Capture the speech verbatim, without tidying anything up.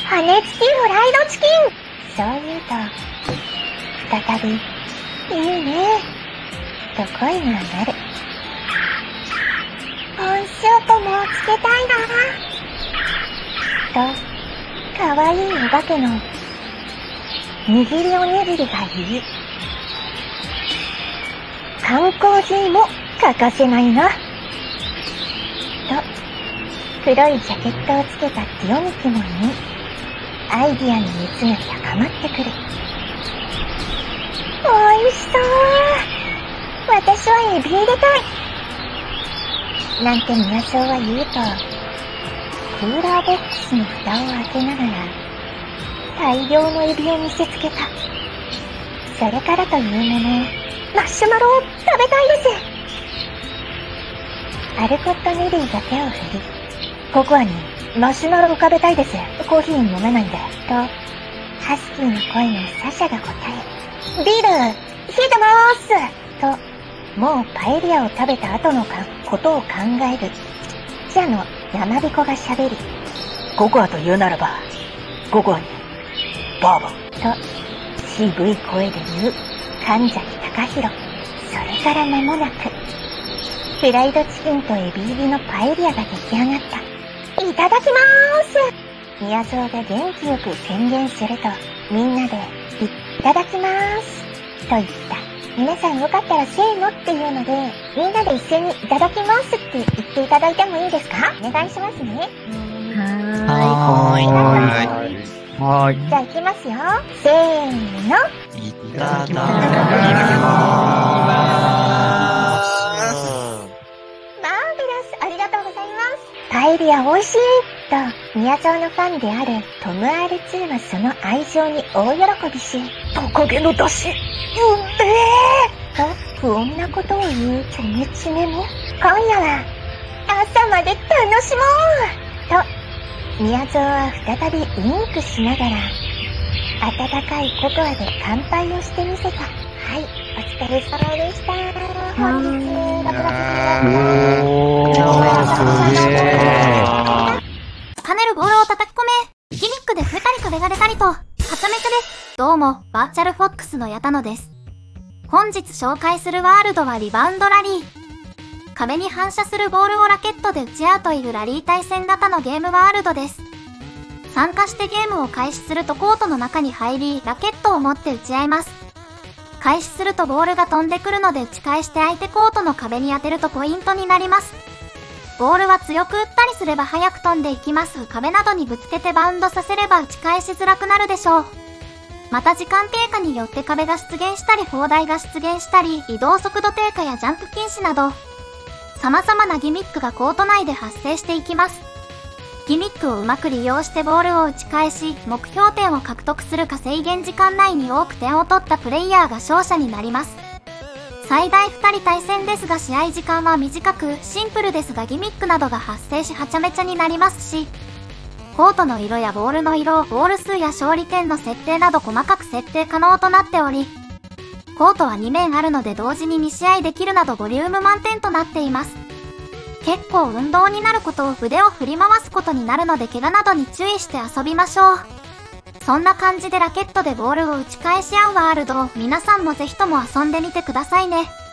羽根付きフライドチキン。そう言うと、再び、いいね、と声にはなる。温シュートもつけたいな。と、かわいいお化けの、握りおにぎりが言う。缶コーヒーも欠かせないな。と、黒いジャケットをつけたティオニキも言う。アイディアの熱が高まってくる。おいしそう。私はエビ入れたい。なんて宮荘は言うと、クーラーボックスの蓋を開けながら、大量のエビを見せつけた。それからというもの、マッシュマロを食べたいです。アルコット・ネリーが手を振り、ココアにマシュマロを食べたいです。コーヒー飲めないんで。と、ハスキーの声のサシャが答え、ビール、冷えてまーすと、もうパエリアを食べた後のかことを考える。じゃの山彦が喋り、ココアと言うならば、ココアに、バーボン。と、渋い声で言う、神崎隆弘。それから間もなく、フライドチキンとエビ入りのパエリアが出来上がった。いただきまーす。宮蔵が元気よく宣言すると、みんなで、いただきまーす。と言った。皆さんよかったらせーのっていうので、みんなで一緒にいただきますって言っていただいてもいいですか？お願いしますね。 はーい。 はーい。 はーい。 じゃあ行きますよ。せーの。 いただきまーす。 マーベラス、ありがとうございます。パエリア美味しいと、宮沢のファンであるトム アールツー はその愛情に大喜びし、トカゲの出汁、うんめーと、不穏なことを言うチョメチメも、今夜は、朝まで楽しもうと、宮沢は再びウインクしながら、温かいココアで乾杯をしてみせた。はい、お疲れ様でした。本日、ラブラブおー、すげー。 跳ねるボールを叩き込め、ギミックで増えたり壁が出たりと、はちゃめちゃです。どうも、バーチャルフォックスの矢田野です。本日紹介するワールドはリバウンドラリー。壁に反射するボールをラケットで打ち合うというラリー対戦型のゲームワールドです。参加してゲームを開始するとコートの中に入り、ラケットを持って打ち合います。開始するとボールが飛んでくるので打ち返して相手コートの壁に当てるとポイントになります。ボールは強く打ったりすれば速く飛んでいきます。壁などにぶつけてバウンドさせれば打ち返しづらくなるでしょう。また時間経過によって壁が出現したり砲台が出現したり、移動速度低下やジャンプ禁止など、様々なギミックがコート内で発生していきます。ギミックをうまく利用してボールを打ち返し、目標点を獲得するか制限時間内に多く点を取ったプレイヤーが勝者になります。最大ふたり対戦ですが試合時間は短く、シンプルですがギミックなどが発生しはちゃめちゃになりますし、コートの色やボールの色、ボール数や勝利点の設定など細かく設定可能となっており、コートはに面あるので同時にに試合できるなどボリューム満点となっています。結構運動になることを腕を振り回すことになるので怪我などに注意して遊びましょう。そんな感じでラケットでボールを打ち返し合うワールドを皆さんもぜひとも遊んでみてくださいね。